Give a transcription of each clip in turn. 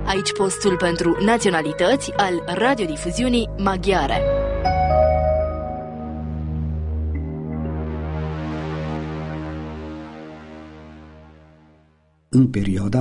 Aici postul pentru naționalități al radiodifuziunii maghiare. În perioada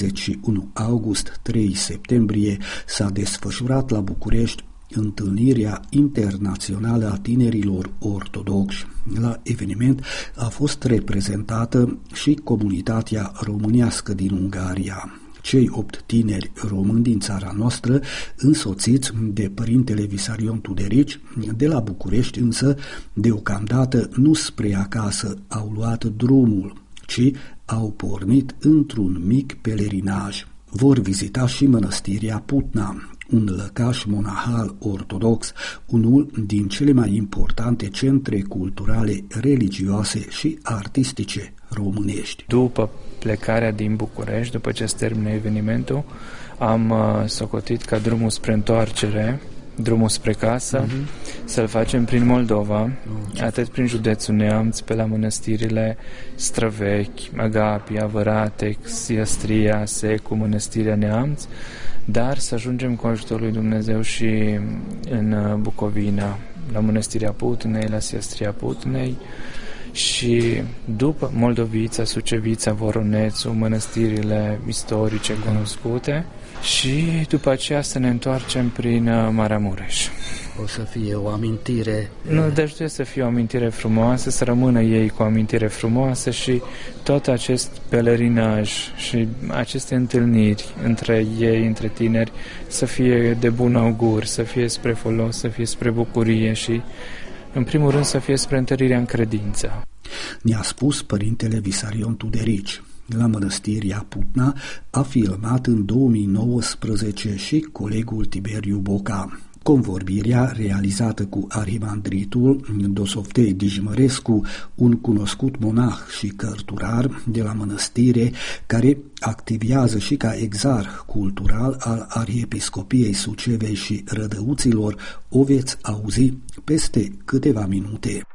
31 august-3 septembrie s-a desfășurat la București întâlnirea internațională a tinerilor ortodoxi. La eveniment a fost reprezentată și comunitatea românească din Ungaria. Cei 8 tineri români din țara noastră, însoțiți de părintele Visarion Tuderici, de la București însă, deocamdată nu spre acasă au luat drumul, ci au pornit într-un mic pelerinaj. Vor vizita și mănăstirea Putna, un lăcaș monahal ortodox, unul din cele mai importante centre culturale, religioase și artistice românești. După plecarea din București, după ce se termină evenimentul, am socotit ca drumul spre întoarcere, drumul spre casă, să-l facem prin Moldova, atât prin județul Neamț, pe la mănăstirile Străvechi, Agapia, Văratec, Siastria, Secu, Mănăstirea Neamț, dar să ajungem cu ajutorul lui Dumnezeu și în Bucovina, la Mănăstirea Putnei, la Siastria Putnei, și după Moldovița, Sucevița, Voronețu, mănăstirile istorice cunoscute, și după aceea să ne întoarcem prin Maramureș. O să fie o amintire... Nu, deci trebuie să fie o amintire frumoasă, să rămână ei cu o amintire frumoasă și tot acest pelerinaj și aceste întâlniri între ei, între tineri, să fie de bun augur, să fie spre folos, să fie spre bucurie și, în primul rând, să fie spre întărirea în credință. Ne-a spus părintele Visarion Tuderici. La mănăstirea Putna a filmat în 2019 și colegul Tiberiu Boca. Convorbirea realizată cu arhimandritul Dosoftei Dijmărescu, un cunoscut monah și cărturar de la mănăstire, care activează și ca exarh cultural al Arhiepiscopiei Sucevei și Rădăuților, o veți auzi peste câteva minute.